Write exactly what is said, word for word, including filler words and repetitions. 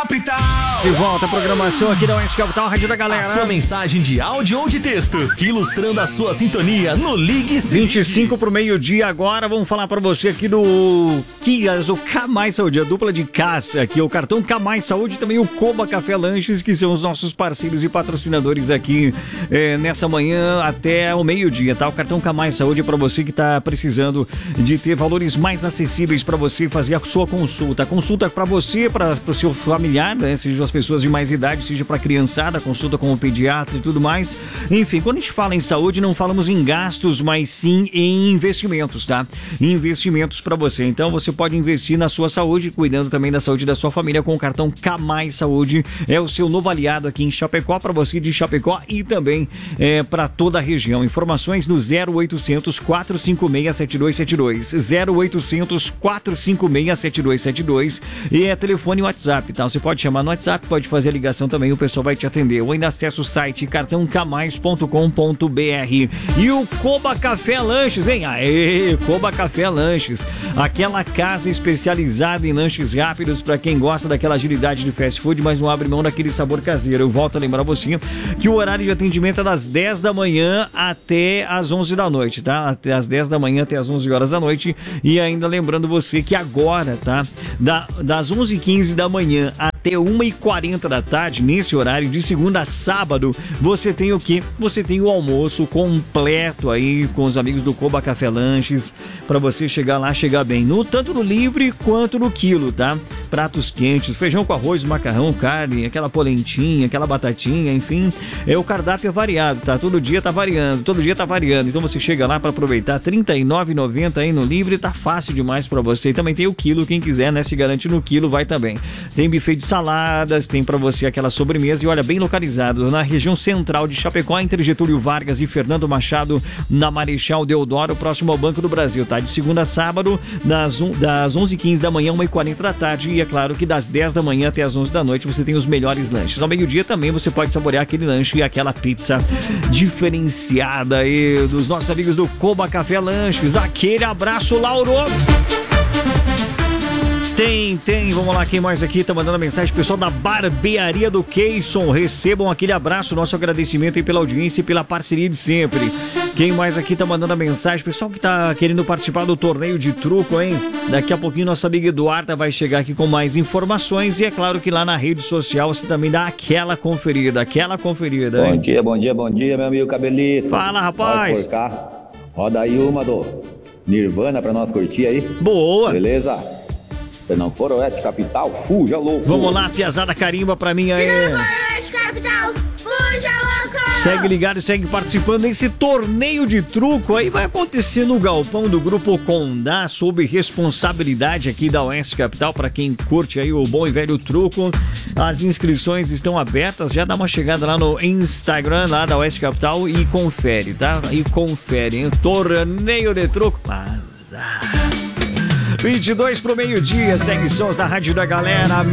Capital. De volta a programação aqui da Oeste Capital, Rádio da Galera. A sua mensagem de áudio ou de texto, ilustrando a sua sintonia no Ligue Se vinte e cinco pro meio-dia agora, vamos falar pra você aqui do Kias, o K Mais Saúde, a dupla de caça aqui, o cartão K Mais Saúde e também o Coba Café Lanches, que são os nossos parceiros e patrocinadores aqui é, nessa manhã até o meio-dia, tá? O cartão K Mais Saúde é pra você que tá precisando de ter valores mais acessíveis pra você fazer a sua consulta. A consulta pra você, pra, pro seu familiar, né? Seja as pessoas de mais idade, seja pra criançada, consulta com o pediatra e tudo mais. Enfim, quando a gente fala em saúde, não falamos em gastos, mas sim em investimentos, tá? Investimentos pra você. Então você pode investir na sua saúde, cuidando também da saúde da sua família com o cartão K Mais Saúde. É o seu novo aliado aqui em Chapecó, pra você de Chapecó e também é, pra toda a região. Informações no zero oitocentos, quatrocentos e cinquenta e seis, sete dois sete dois. zero oitocentos, quatrocentos e cinquenta e seis, sete dois sete dois. E é telefone e WhatsApp, tá? Você pode chamar no WhatsApp, pode fazer a ligação também, o pessoal vai te atender. Ou ainda acessa o site cartão k mais ponto com ponto b r. E o Coba Café Lanches, hein? Aê, Coba Café Lanches. Aquela casa especializada em lanches rápidos para quem gosta daquela agilidade de fast food, mas não abre mão daquele sabor caseiro. Eu volto a lembrar você que o horário de atendimento é das dez da manhã até as onze da noite, tá? Até as dez da manhã até as onze horas da noite. E ainda lembrando você que agora, tá? Da, das onze e quinze da manhã até uma e quarenta da tarde, nesse horário, de segunda a sábado, você tem o quê? Você tem o almoço completo aí com os amigos do Coba Café Lanches, para você chegar lá, chegar bem, no, tanto no livre quanto no quilo, tá? Pratos quentes, feijão com arroz, macarrão, carne, aquela polentinha, aquela batatinha, enfim, é, o cardápio é variado, tá? Todo dia tá variando, todo dia tá variando, então você chega lá para aproveitar, trinta e nove reais e noventa centavos aí no livre, tá fácil demais para você. E também tem o quilo, quem quiser, né? Se garante no quilo, vai também. Tem buffet de saladas, tem para você aquela sobremesa e olha, bem localizado na região central de Chapecó, entre Getúlio Vargas e Fernando Machado, na Marechal Deodoro, próximo ao Banco do Brasil, tá? De segunda a sábado, das, das onze e quinze da manhã, uma e quarenta da tarde, e é claro que das dez da manhã até as onze da noite você tem os melhores lanches. Ao meio-dia também você pode saborear aquele lanche e aquela pizza diferenciada aí dos nossos amigos do Coba Café Lanches. Aquele abraço, Lauro! Tem, tem, vamos lá, quem mais aqui tá mandando mensagem? Pessoal da Barbearia do Keyson, recebam aquele abraço, nosso agradecimento aí pela audiência e pela parceria de sempre. Quem mais aqui tá mandando a mensagem? Pessoal que tá querendo participar do torneio de truco, hein? Daqui a pouquinho nossa amiga Eduarda vai chegar aqui com mais informações e é claro que lá na rede social você também dá aquela conferida, aquela conferida, hein? Bom dia, bom dia, bom dia, meu amigo Cabelito. Fala, rapaz! Por cá. Roda aí uma do Nirvana pra nós curtir aí. Boa! Beleza? Se não for Oeste Capital, fuja louco. Vamos lá, piazada carimba pra mim aí. Se não for Oeste Capital, fuja louco. Segue ligado e segue participando desse torneio de truco aí. Vai acontecer no galpão do Grupo Condá, sob responsabilidade aqui da Oeste Capital, pra quem curte aí o bom e velho truco. As inscrições estão abertas, já dá uma chegada lá no Instagram lá da Oeste Capital e confere, tá? E confere, hein? Torneio de truco. Mas... vinte e dois pro meio-dia, segue sons da Rádio da Galera.